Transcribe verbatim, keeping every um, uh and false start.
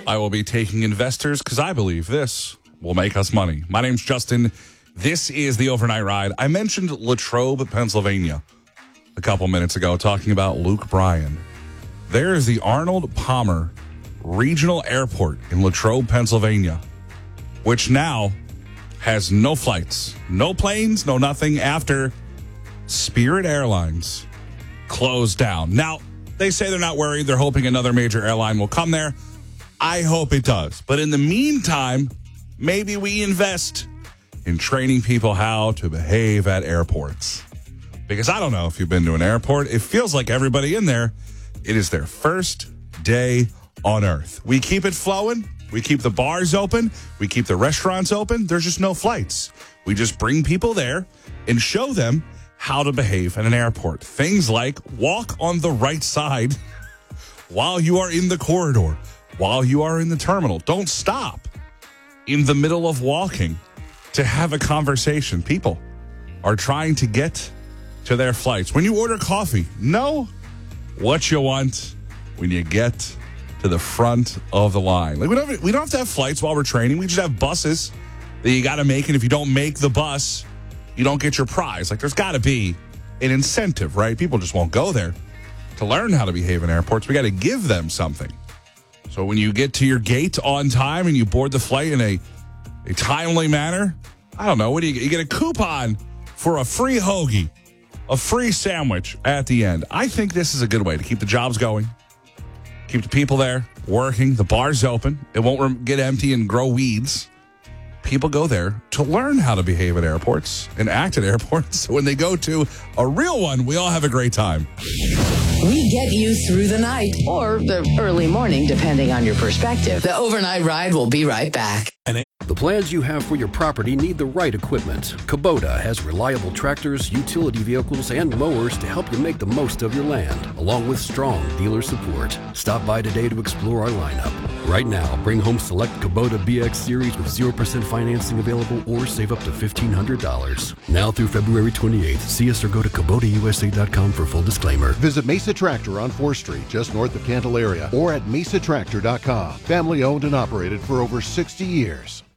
I will be taking investors because I believe this will make us money. My name's Justin. This is the Overnight Ride. I mentioned Latrobe, Pennsylvania a couple minutes ago talking about Luke Bryan. There is the Arnold Palmer Regional Airport in Latrobe, Pennsylvania, which now has no flights, no planes, no nothing after Spirit Airlines closed down. Now, they say they're not worried. They're hoping another major airline will come there. I hope it does. But in the meantime, maybe we invest in training people how to behave at airports. Because I don't know if you've been to an airport. It feels like everybody in there, it is their first day on Earth. We keep it flowing. We keep the bars open. We keep the restaurants open. There's just no flights. We just bring people there and show them how to behave at an airport. Things like walk on the right side while you are in the corridor, while you are in the terminal. Don't stop in the middle of walking to have a conversation. People are trying to get to their flights. When you order coffee, know what you want when you get to the front of the line. Like we don't, we don't have to have flights while we're training. We just have buses that you got to make. And if you don't make the bus, you don't get your prize. Like there's got to be an incentive, right? People just won't go there to learn how to behave in airports. We got to give them something. So when you get to your gate on time and you board the flight in a, a timely manner, I don't know, what do you get? You get a coupon for a free hoagie, a free sandwich at the end. I think this is a good way to keep the jobs going. Keep the people there working. The bar's open. It won't get empty and grow weeds. People go there to learn how to behave at airports and act at airports. So when they go to a real one, we all have a great time. We get you through the night or the early morning, depending on your perspective. The Overnight Ride will be right back. The plans you have for your property need the right equipment. Kubota has reliable tractors, utility vehicles, and mowers to help you make the most of your land, along with strong dealer support. Stop by today to explore our lineup. Right now, bring home select Kubota B X Series with zero percent financing available or save up to fifteen hundred dollars. Now through February twenty-eighth, see us or go to Kubota U S A dot com for full disclaimer. Visit Mesa Tractor on fourth Street, just north of Candelaria, or at mesa tractor dot com. Family owned and operated for over sixty years.